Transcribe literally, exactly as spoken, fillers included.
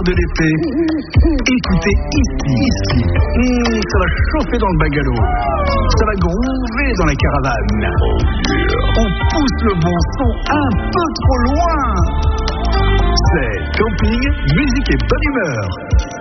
de l'été. Écoutez ici, ici. Mmh, ça va chauffer dans le bungalow. Ça va groover dans la caravane. On pousse le bon son un peu trop loin. C'est camping, musique et bonne humeur.